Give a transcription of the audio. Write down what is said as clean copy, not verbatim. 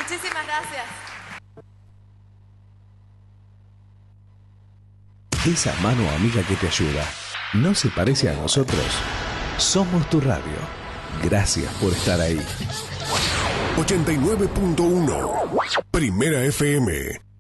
Muchísimas gracias. Esa mano amiga que te ayuda no se parece a nosotros. Somos tu radio. Gracias por estar ahí. 89.1 Primera FM.